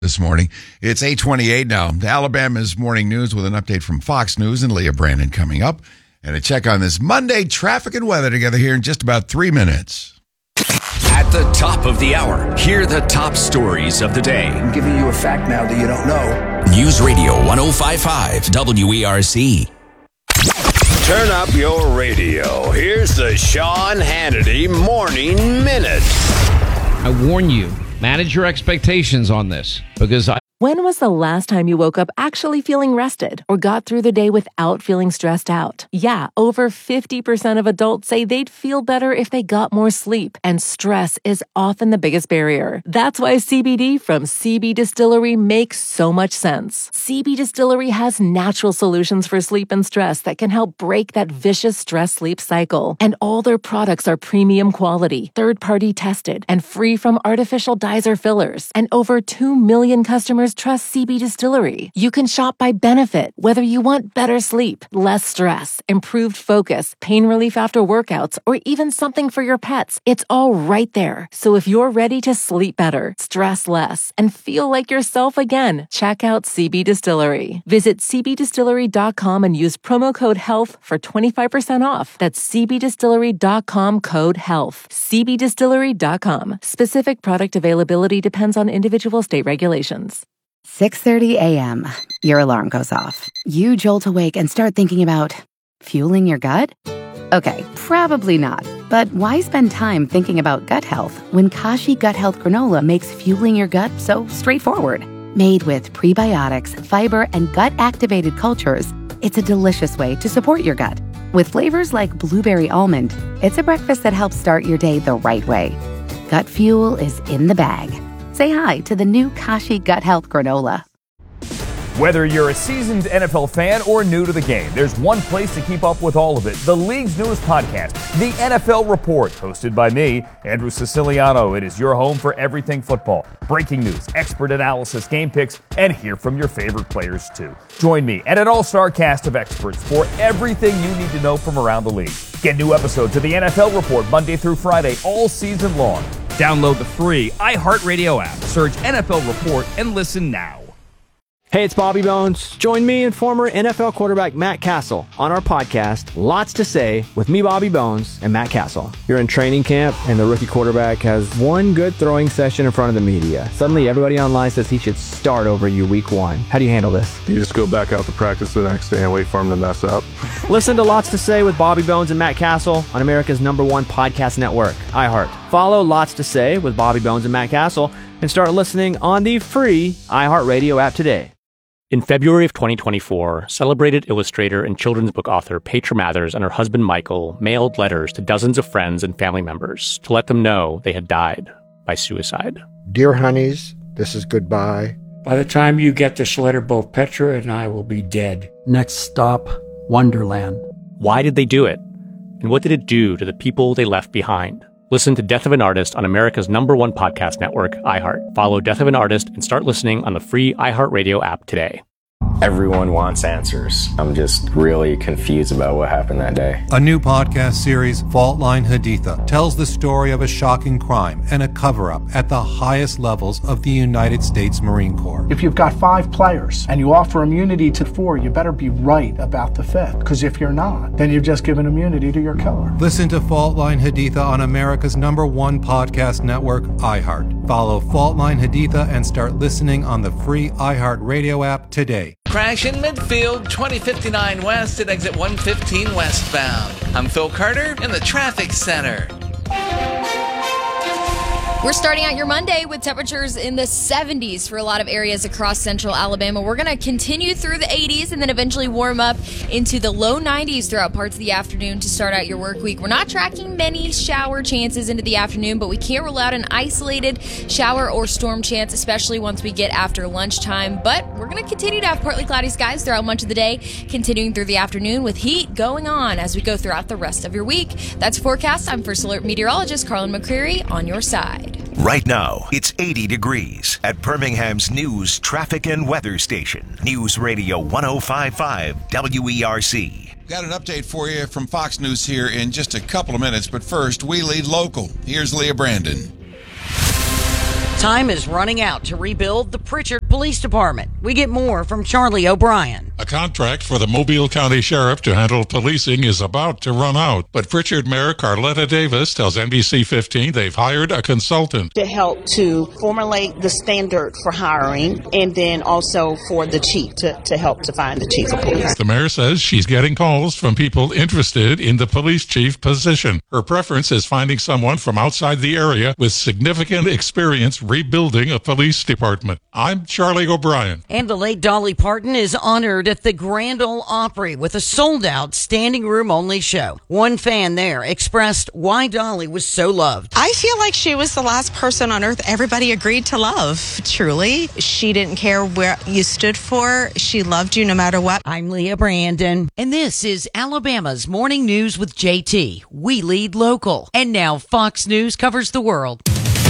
This morning. It's 8:28 now. Alabama's morning news with an update from Fox News and Leah Brandon coming up. And a check on this Monday traffic and weather together here in just about 3 minutes. At the top of the hour, hear the top stories of the day. I'm giving you a fact now that you don't know. News Radio 105.5 WERC. Turn up your radio. Here's the Sean Hannity Morning Minute. I warn you, manage your expectations on this because When was the last time you woke up actually feeling rested or got through the day without feeling stressed out? Yeah, over 50% of adults say they'd feel better if they got more sleep, and stress is often the biggest barrier. That's why CBD from CB Distillery makes so much sense. CB Distillery has natural solutions for sleep and stress that can help break that vicious stress-sleep cycle. And all their products are premium quality, third-party tested, and free from artificial dyes or fillers. And over 2 million customers trust CB Distillery. You can shop by benefit, whether you want better sleep, less stress, improved focus, pain relief after workouts, or even something for your pets. It's all right there. So if you're ready to sleep better, stress less, and feel like yourself again, check out CB Distillery. Visit cbdistillery.com and use promo code HEALTH for 25% off. That's cbdistillery.com code HEALTH. cbdistillery.com. Specific product availability depends on individual state regulations. 6:30 a.m. Your alarm goes off. You jolt awake and start thinking about fueling your gut? Okay, probably not. But why spend time thinking about gut health when Kashi Gut Health Granola makes fueling your gut so straightforward? Made with prebiotics, fiber, and gut-activated cultures, it's a delicious way to support your gut. With flavors like blueberry almond, it's a breakfast that helps start your day the right way. Gut fuel is in the bag. Say hi to the new Kashi Gut Health Granola. Whether you're a seasoned NFL fan or new to the game, there's one place to keep up with all of it. The league's newest podcast, The NFL Report, hosted by me, Andrew Siciliano. It is your home for everything football. Breaking news, expert analysis, game picks, and hear from your favorite players too. Join me and an all-star cast of experts for everything you need to know from around the league. Get new episodes of The NFL Report Monday through Friday all season long. Download the free iHeartRadio app. Search NFL Report and listen now. Hey, it's Bobby Bones. Join me and former NFL quarterback Matt Castle on our podcast, Lots to Say, with me, Bobby Bones, and Matt Castle. You're in training camp, and the rookie quarterback has one good throwing session in front of the media. Suddenly, everybody online says he should start over you week one. How do you handle this? You just go back out to practice the next day and wait for him to mess up. Listen to Lots to Say with Bobby Bones and Matt Castle on America's #1 podcast network, iHeart. Follow Lots to Say with Bobby Bones and Matt Castle and start listening on the free iHeartRadio app today. In February of 2024, celebrated illustrator and children's book author Petra Mathers and her husband Michael mailed letters to dozens of friends and family members to let them know they had died by suicide. Dear honeys, this is goodbye. By the time you get this letter, both Petra and I will be dead. Next stop, Wonderland. Why did they do it? And what did it do to the people they left behind? Listen to Death of an Artist on America's #1 podcast network, iHeart. Follow Death of an Artist and start listening on the free iHeartRadio app today. Everyone wants answers. I'm just really confused about what happened that day. A new podcast series, Fault Line Haditha, tells the story of a shocking crime and a cover-up at the highest levels of the United States Marine Corps. If you've got 5 players and you offer immunity to 4, you better be right about the 5th. Because if you're not, then you've just given immunity to your killer. Listen to Fault Line Haditha on America's #1 podcast network, iHeart. Follow Fault Line Haditha and start listening on the free iHeartRadio app today. Crash in midfield, 2059 west at exit 115 westbound. I'm Phil Carter in the traffic center. We're starting out your Monday with temperatures in the 70s for a lot of areas across central Alabama. We're going to continue through the 80s and then eventually warm up into the low 90s throughout parts of the afternoon to start out your work week. We're not tracking many shower chances into the afternoon, but we can't rule out an isolated shower or storm chance, especially once we get after lunchtime. But we're going to continue to have partly cloudy skies throughout much of the day, continuing through the afternoon with heat going on as we go throughout the rest of your week. That's forecast. I'm First Alert meteorologist Carlin McCreary on your side. Right now, it's 80 degrees at Birmingham's news, traffic, and weather station. News Radio 105.5 WERC. Got an update for you from Fox News here in just a couple of minutes, but first, we lead local. Here's Leah Brandon. Time is running out to rebuild the Pritchard Police Department. We get more from Charlie O'Brien. A contract for the Mobile County Sheriff to handle policing is about to run out, but Pritchard Mayor Carletta Davis tells NBC 15 they've hired a consultant to help to formulate the standard for hiring, and then also for the chief to help to find the chief of police. The mayor says she's getting calls from people interested in the police chief position. Her preference is finding someone from outside the area with significant experience rebuilding a police department. I'm Charlie O'Brien. And the late Dolly Parton is honored at the Grand Ole Opry with a sold-out standing room only show. One fan there expressed why Dolly was so loved. I feel like she was the last person on earth everybody agreed to love, truly. She didn't care where you stood for. She loved you no matter what. I'm Leah Brandon, and this is Alabama's Morning News with JT. We lead local. And now Fox News covers the world.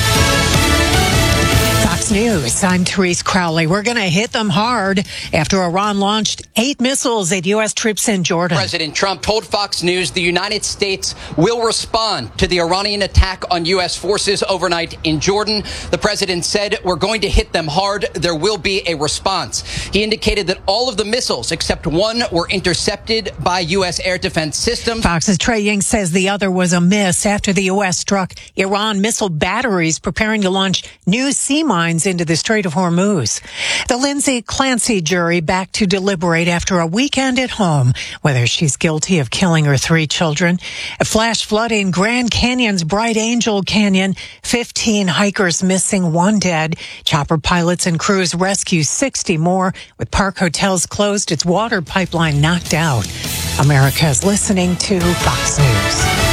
Fox News, I'm Therese Crowley. We're going to hit them hard after Iran launched 8 missiles at U.S. troops in Jordan. President Trump told Fox News the United States will respond to the Iranian attack on U.S. forces overnight in Jordan. The president said, we're going to hit them hard. There will be a response. He indicated that all of the missiles, except one, were intercepted by U.S. air defense systems. Fox's Trey Ying says the other was a miss after the U.S. struck Iran missile batteries preparing to launch new sea mines into the Strait of Hormuz. The Lindsay Clancy jury back to deliberate after a weekend at home whether she's guilty of killing her 3 children. A flash flood in Grand Canyon's Bright Angel Canyon. 15 hikers missing, 1 dead. Chopper pilots and crews rescue 60 more. With Park Hotels closed, its water pipeline knocked out. America is listening to Fox News.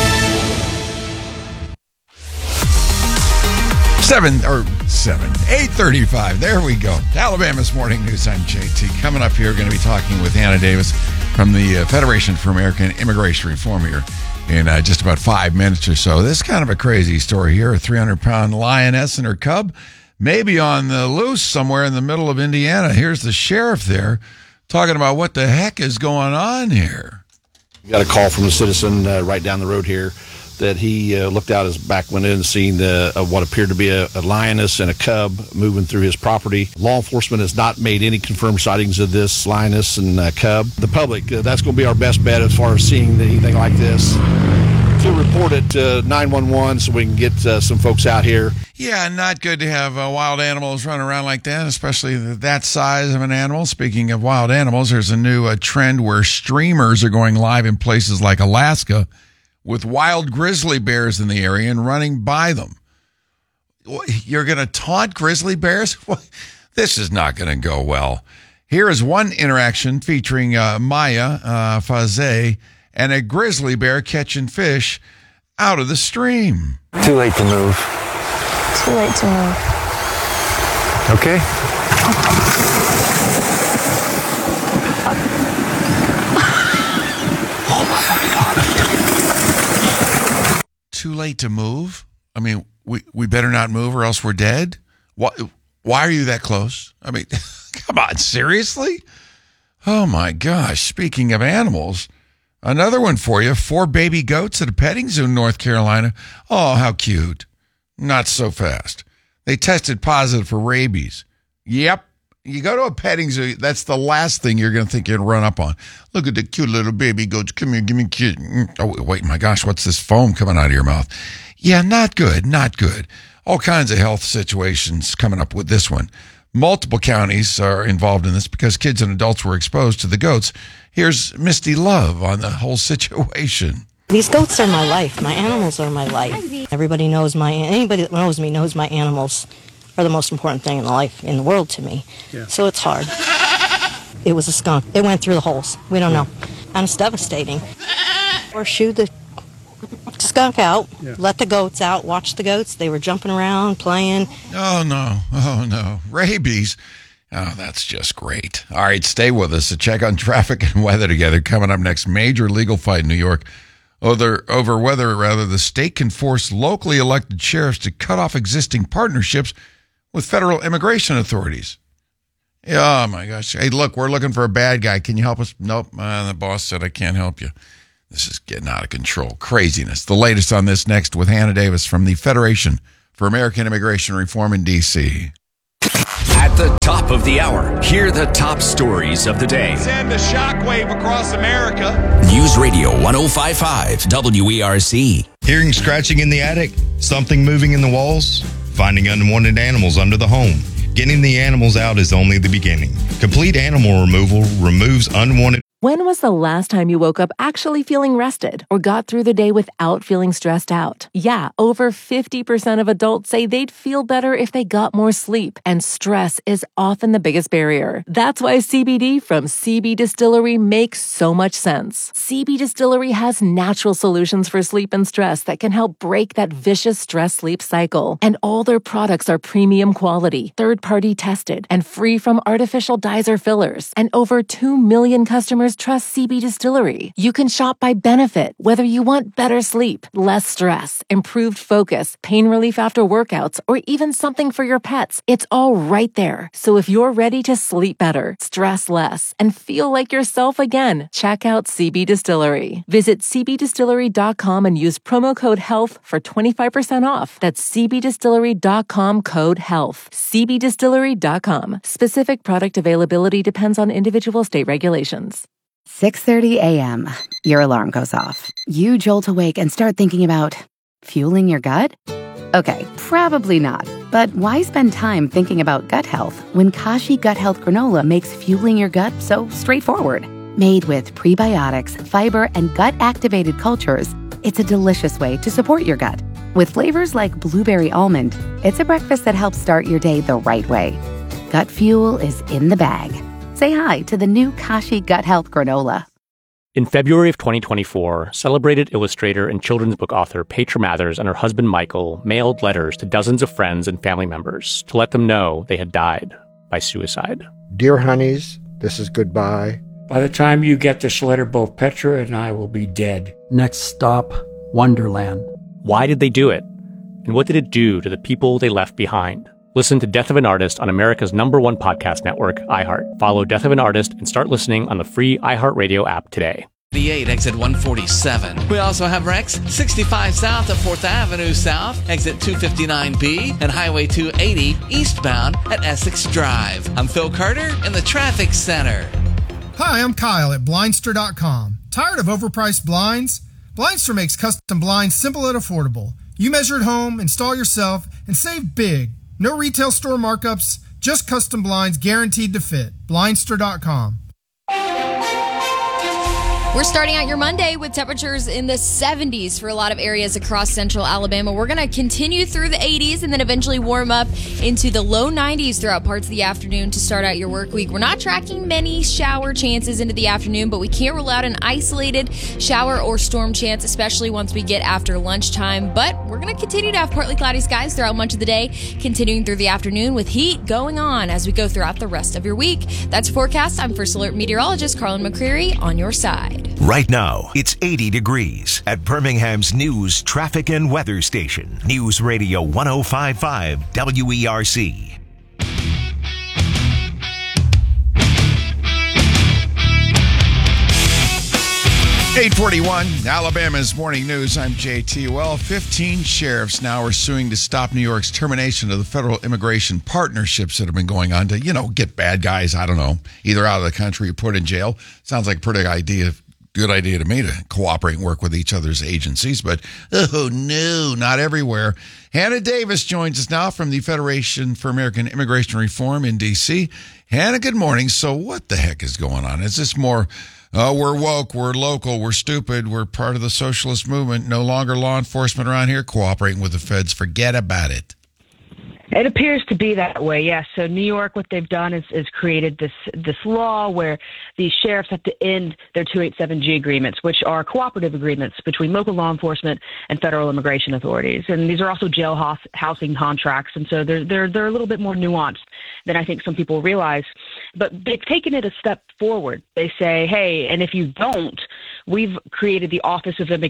8:35. There we go. Alabama's Morning News. I'm JT. Coming up here, going to be talking with Hannah Davis from the Federation for American Immigration Reform here in just about 5 minutes or so. This is kind of a crazy story here. A 300-pound lioness and her cub may be on the loose somewhere in the middle of Indiana. Here's the sheriff there talking about what the heck is going on here. We got a call from a citizen right down the road here that he looked out his back window and seen what appeared to be a lioness and a cub moving through his property. Law enforcement has not made any confirmed sightings of this lioness and cub. The public, that's going to be our best bet as far as seeing anything like this. To report it to 911 so we can get some folks out here. Yeah, not good to have wild animals running around like that, especially that size of an animal. Speaking of wild animals, there's a new trend where streamers are going live in places like Alaska with wild grizzly bears in the area and running by them. You're going to taunt grizzly bears? This is not going to go well. Here is one interaction featuring Maya Faze and a grizzly bear catching fish out of the stream. Too late to move. Too late to move. Okay. Too late to move? I mean, we better not move or else we're dead? Why are you that close? I mean, come on, seriously? Oh, my gosh. Speaking of animals, another one for you. 4 baby goats at a petting zoo in North Carolina. Oh, how cute. Not so fast. They tested positive for rabies. Yep. You go to a petting zoo, that's the last thing you're going to think you'd run up on. Look at the cute little baby goats. Come here, give me a kiss. Oh, wait, my gosh, what's this foam coming out of your mouth? Yeah, not good, not good. All kinds of health situations coming up with this one. Multiple counties are involved in this because kids and adults were exposed to the goats. Here's Misty Love on the whole situation. These goats are my life. My animals are my life. Anybody that knows me knows my animals are the most important thing in life, in the world to me. Yeah. So it's hard. It was a skunk. It went through the holes. We don't know. And it's devastating. Or shoo the skunk out, let the goats out, watch the goats. They were jumping around, playing. Oh, no. Rabies. Oh, that's just great. All right, stay with us. A check on traffic and weather together. Coming up next, major legal fight in New York over whether the state can force locally elected sheriffs to cut off existing partnerships with federal immigration authorities. Oh, my gosh. Hey, look, we're looking for a bad guy. Can you help us? Nope. The boss said I can't help you. This is getting out of control. Craziness. The latest on this next with Hannah Davis from the Federation for American Immigration Reform in D.C. At the top of the hour, hear the top stories of the day. Send a shockwave across America. News Radio 105.5 WERC. Hearing scratching in the attic, something moving in the walls, finding unwanted animals under the home. Getting the animals out is only the beginning. Complete Animal Removal removes unwanted. When was the last time you woke up actually feeling rested or got through the day without feeling stressed out? Yeah, over 50% of adults say they'd feel better if they got more sleep, and stress is often the biggest barrier. That's why CBD from CB Distillery makes so much sense. CB Distillery has natural solutions for sleep and stress that can help break that vicious stress-sleep cycle. And all their products are premium quality, third-party tested, and free from artificial dyes or fillers. And over 2 million customers trust CB Distillery. You can shop by benefit, whether you want better sleep, less stress, improved focus, pain relief after workouts, or even something for your pets. It's all right there. So if you're ready to sleep better, stress less, and feel like yourself again, check out CB Distillery. Visit cbdistillery.com and use promo code HEALTH for 25% off. That's cbdistillery.com, code HEALTH. cbdistillery.com. Specific product availability depends on individual state regulations. 6:30 a.m. Your alarm goes off. You jolt awake and start thinking about fueling your gut? Okay, probably not. But why spend time thinking about gut health when Kashi Gut Health Granola makes fueling your gut so straightforward? Made with prebiotics, fiber, and gut-activated cultures, it's a delicious way to support your gut. With flavors like blueberry almond, it's a breakfast that helps start your day the right way. Gut fuel is in the bag. Say hi to the new Kashi Gut Health Granola. In February of 2024, celebrated illustrator and children's book author Petra Mathers and her husband Michael mailed letters to dozens of friends and family members to let them know they had died by suicide. Dear honeys, this is goodbye. By the time you get this letter, both Petra and I will be dead. Next stop, Wonderland. Why did they do it? And what did it do to the people they left behind? Listen to Death of an Artist on America's #1 podcast network, iHeart. Follow Death of an Artist and start listening on the free iHeartRadio app today. 88, exit 147. We also have wrecks 65 south of 4th Avenue South, exit 259B, and Highway 280 eastbound at Essex Drive. I'm Phil Carter in the Traffic Center. Hi, I'm Kyle at Blindster.com. Tired of overpriced blinds? Blindster makes custom blinds simple and affordable. You measure at home, install yourself, and save big. No retail store markups, just custom blinds guaranteed to fit. Blindster.com. We're starting out your Monday with temperatures in the 70s for a lot of areas across central Alabama. We're going to continue through the 80s and then eventually warm up into the low 90s throughout parts of the afternoon to start out your work week. We're not tracking many shower chances into the afternoon, but we can't rule out an isolated shower or storm chance, especially once we get after lunchtime. But we're going to continue to have partly cloudy skies throughout much of the day, continuing through the afternoon with heat going on as we go throughout the rest of your week. That's your forecast. I'm First Alert meteorologist Carlin McCreary on your side. Right now, it's 80 degrees at Birmingham's news, traffic, and weather station. News Radio 105.5 WERC. $8:41, Alabama's Morning News. I'm JT. Well, 15 sheriffs now are suing to stop New York's termination of the federal immigration partnerships that have been going on to, get bad guys, either out of the country or put in jail. Sounds like a pretty good idea to me to cooperate and work with each other's agencies, but oh no, not everywhere. Hannah Davis joins us now from the Federation for American Immigration Reform in D.C. Hannah, good morning. So what the heck is going on? Is this more, we're woke, we're local, we're stupid, we're part of the socialist movement, no longer law enforcement around here cooperating with the feds, forget about it? It appears to be that way, yes. So New York, what they've done is created this law where these sheriffs have to end their 287G agreements, which are cooperative agreements between local law enforcement and federal immigration authorities. And these are also jail housing contracts, and so they're a little bit more nuanced than I think some people realize. But they've taken it a step forward. They say, hey, and if you don't, we've created the Office of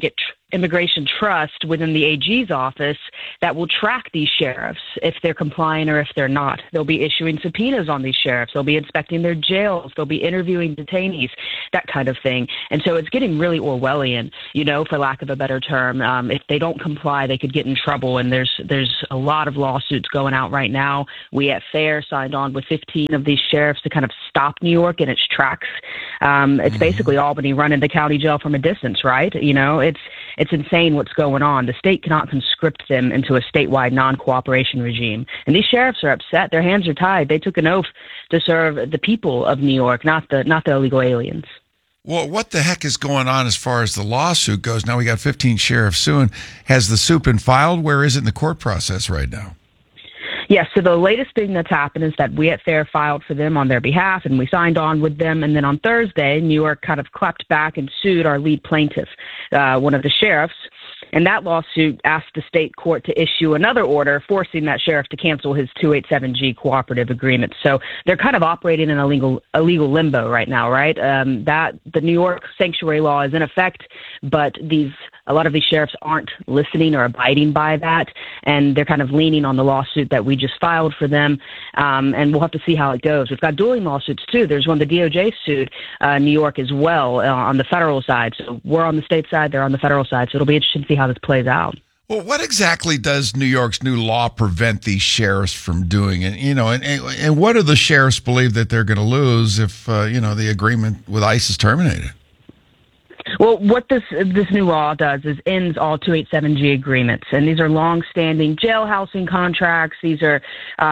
immigration trust within the AG's office that will track these sheriffs if they're compliant or if they're not. They'll be issuing subpoenas on these sheriffs. They'll be inspecting their jails. They'll be interviewing detainees, that kind of thing. And so it's getting really Orwellian, for lack of a better term. If they don't comply, they could get in trouble. And there's a lot of lawsuits going out right now. We at FAIR signed on with 15 of these sheriffs to kind of stop New York in its tracks. It's basically Albany running the county jail from a distance, right? It's insane what's going on. The state cannot conscript them into a statewide non-cooperation regime. And these sheriffs are upset. Their hands are tied. They took an oath to serve the people of New York, not the illegal aliens. Well, what the heck is going on as far as the lawsuit goes? Now we got 15 sheriffs suing. Has the suit been filed? Where is it in the court process right now? Yes, so the latest thing that's happened is that we at FAIR filed for them on their behalf, and we signed on with them. And then on Thursday, New York kind of clapped back and sued our lead plaintiff, one of the sheriffs. And that lawsuit asked the state court to issue another order forcing that sheriff to cancel his 287G cooperative agreement. So they're kind of operating in a legal limbo right now, right? That the New York sanctuary law is in effect, but a lot of these sheriffs aren't listening or abiding by that, and they're kind of leaning on the lawsuit that we just filed for them, and we'll have to see how it goes. We've got dueling lawsuits, too. There's one the DOJ sued New York as well on the federal side. So we're on the state side, they're on the federal side, so it'll be interesting to see how this plays out. Well, what exactly does New York's new law prevent these sheriffs from doing? And what do the sheriffs believe that they're going to lose if, the agreement with ICE is terminated? Well, what this new law does is ends all 287G agreements, and these are long-standing jailhousing contracts. These are,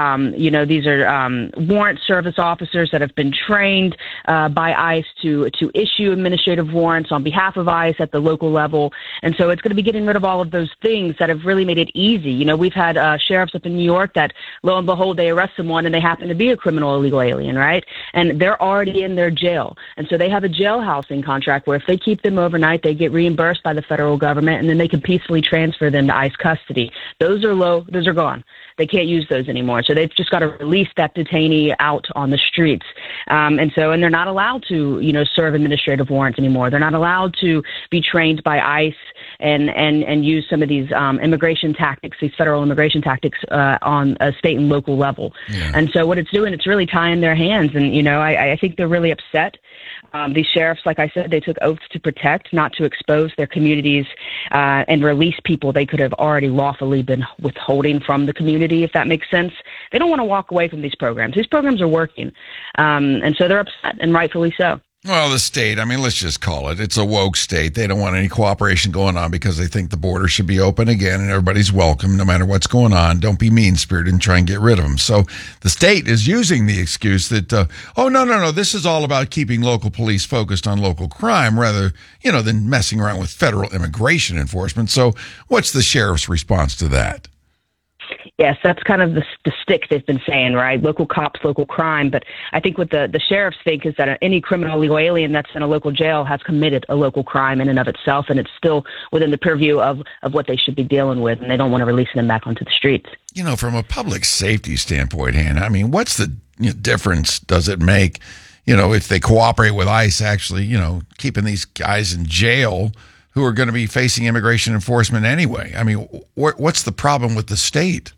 warrant service officers that have been trained by ICE to issue administrative warrants on behalf of ICE at the local level, and so it's going to be getting rid of all of those things that have really made it easy. We've had sheriffs up in New York that, lo and behold, they arrest someone and they happen to be a criminal illegal alien, right? And they're already in their jail, and so they have a jailhousing contract where if they keep them overnight, they get reimbursed by the federal government, and then they can peacefully transfer them to ICE custody. Those are gone. They can't use those anymore. So they've just got to release that detainee out on the streets. And they're not allowed to, serve administrative warrants anymore. They're not allowed to be trained by ICE and use some of these immigration tactics, these federal immigration tactics on a state and local level. Yeah. And so what it's doing, it's really tying their hands. And, I think they're really upset. These sheriffs, like I said, they took oaths to protect, not to expose their communities and release people they could have already lawfully been withholding from the community, if that makes sense. They don't want to walk away from these programs. These programs are working. And so they're upset, and rightfully so. Well, the state, let's just call it. It's a woke state. They don't want any cooperation going on because they think the border should be open again and everybody's welcome no matter what's going on. Don't be mean-spirited and try and get rid of them. So the state is using the excuse that, no, this is all about keeping local police focused on local crime rather, than messing around with federal immigration enforcement. So what's the sheriff's response to that? Yes, that's kind of the stick they've been saying, right? Local cops, local crime. But I think what the sheriffs think is that any criminal illegal alien that's in a local jail has committed a local crime in and of itself, and it's still within the purview of what they should be dealing with, and they don't want to release them back onto the streets. From a public safety standpoint, Hannah, what's the difference does it make, if they cooperate with ICE actually, keeping these guys in jail who are going to be facing immigration enforcement anyway? What's the problem with the state?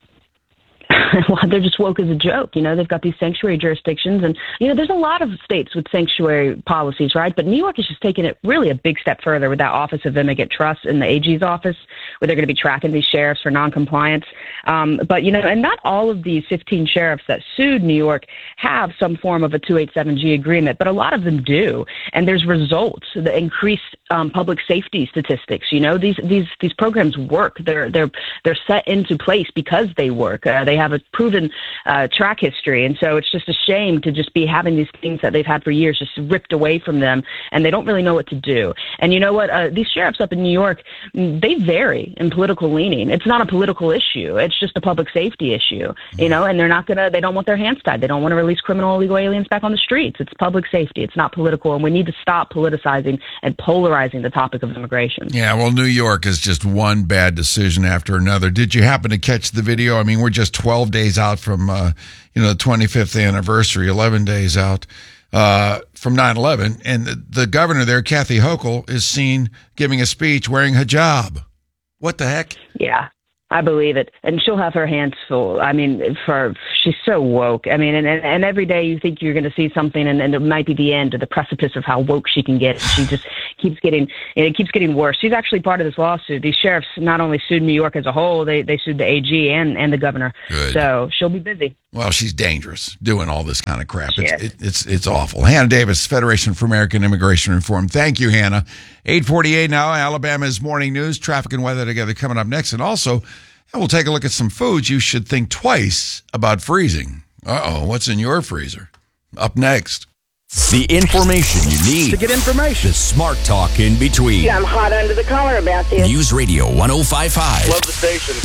Well, they're just woke as a joke. They've got these sanctuary jurisdictions, and, there's a lot of states with sanctuary policies, right? But New York is just taking it really a big step further with that Office of Immigrant Trust in the AG's office, where they're going to be tracking these sheriffs for noncompliance. But, and not all of these 15 sheriffs that sued New York have some form of a 287G agreement, but a lot of them do. And there's results that increase public safety statistics. These programs work. They're set into place because they work. They have a proven track history, and so it's just a shame to just be having these things that they've had for years just ripped away from them, and they don't really know what to do. And you know what? These sheriffs up in New York, they vary in political leaning. It's not a political issue. It's just a public safety issue, and they don't want their hands tied. They don't want to release criminal illegal aliens back on the streets. It's public safety. It's not political, and we need to stop politicizing and polarizing the topic of immigration. Yeah, well, New York is just one bad decision after another. Did you happen to catch the video? We're just 12 days out from, the 25th anniversary, 11 days out. from 9/11, and the governor there, Kathy Hochul, is seen giving a speech wearing hijab. What the heck? Yeah, I believe it. And she'll have her hands full. I mean, she's so woke. I mean, and every day you think you're going to see something, and it might be the end or the precipice of how woke she can get. She just keeps getting, it keeps getting worse. She's actually part of this lawsuit. These sheriffs not only sued New York as a whole, they sued the AG and the governor. Good. So she'll be busy. Well, she's dangerous doing all this kind of crap. It's awful. Hannah Davis, Federation for American Immigration Reform. Thank you, Hannah. 8:48 now. Alabama's morning news, traffic and weather together coming up next. And also, we'll take a look at some foods you should think twice about freezing. What's in your freezer? Up next. The information you need to get information. The smart talk in between. Yeah, I'm hot under the collar about this. News Radio 105.5. Love the station.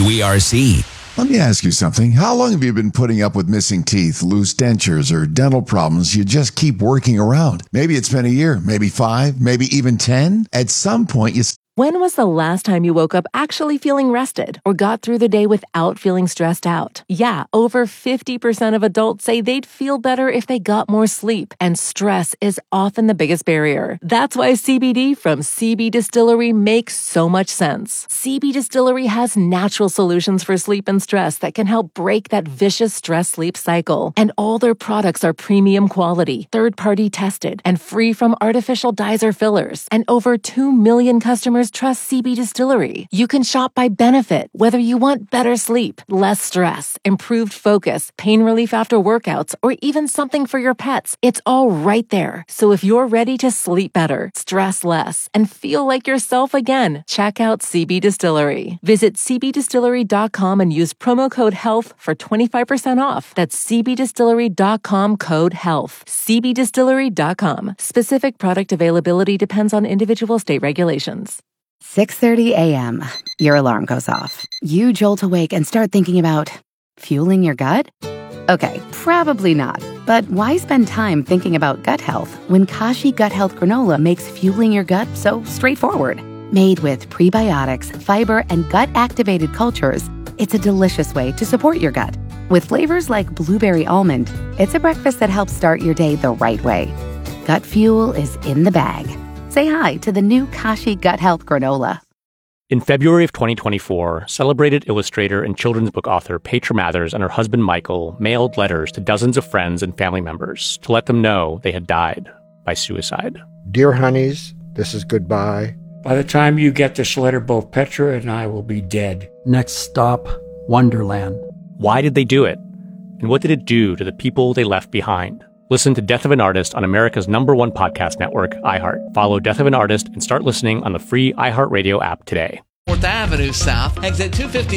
WERC. Let me ask you something. How long have you been putting up with missing teeth, loose dentures, or dental problems you just keep working around? Maybe it's been a year, maybe 5, maybe even 10. At some point, When was the last time you woke up actually feeling rested or got through the day without feeling stressed out? Yeah, over 50% of adults say they'd feel better if they got more sleep, and stress is often the biggest barrier. That's why CBD from CB Distillery makes so much sense. CB Distillery has natural solutions for sleep and stress that can help break that vicious stress-sleep cycle. And all their products are premium quality, third-party tested, and free from artificial dyes or fillers. And over 2 million customers trust CB Distillery. You can shop by benefit, whether you want better sleep, less stress, improved focus, pain relief after workouts, or even something for your pets. It's all right there. So if you're ready to sleep better, stress less, and feel like yourself again, check out CB Distillery. Visit cbdistillery.com and use promo code HEALTH for 25% off. That's cbdistillery.com, code HEALTH. cbdistillery.com. Specific product availability depends on individual state regulations. 6:30 a.m. Your alarm goes off. You jolt awake and start thinking about fueling your gut? Okay, probably not. But why spend time thinking about gut health when Kashi Gut Health Granola makes fueling your gut so straightforward? Made with prebiotics, fiber, and gut-activated cultures, it's a delicious way to support your gut. With flavors like blueberry almond, it's a breakfast that helps start your day the right way. Gut fuel is in the bag. Say hi to the new Kashi Gut Health Granola. In February of 2024, celebrated illustrator and children's book author Petra Mathers and her husband Michael mailed letters to dozens of friends and family members to let them know they had died by suicide. Dear honeys, this is goodbye. By the time you get this letter, both Petra and I will be dead. Next stop, Wonderland. Why did they do it? And what did it do to the people they left behind? Listen to Death of an Artist on America's #1 podcast network, iHeart. Follow Death of an Artist and start listening on the free iHeartRadio app today. 4th Avenue South, exit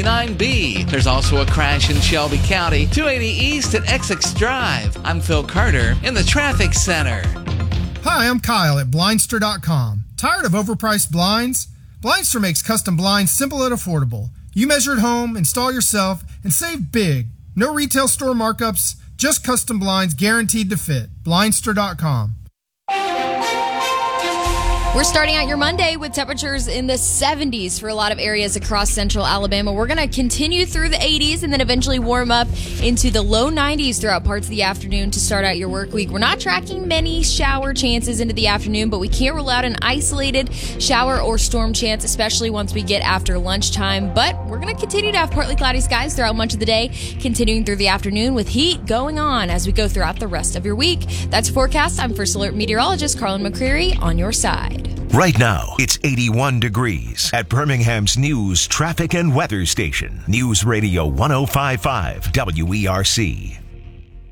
259B. There's also a crash in Shelby County, 280 East at Essex Drive. I'm Phil Carter in the traffic center. Hi, I'm Kyle at Blindster.com. Tired of overpriced blinds? Blindster makes custom blinds simple and affordable. You measure at home, install yourself, and save big. No retail store markups, just custom blinds guaranteed to fit. Blindster.com. We're starting out your Monday with temperatures in the 70s for a lot of areas across central Alabama. We're going to continue through the 80s and then eventually warm up into the low 90s throughout parts of the afternoon to start out your work week. We're not tracking many shower chances into the afternoon, but we can't rule out an isolated shower or storm chance, especially once we get after lunchtime. But we're going to continue to have partly cloudy skies throughout much of the day, continuing through the afternoon with heat going on as we go throughout the rest of your week. That's your forecast. I'm First Alert meteorologist Carlin McCreary on your side. Right now, it's 81 degrees at Birmingham's news, traffic, and weather station. News Radio 105.5 WERC.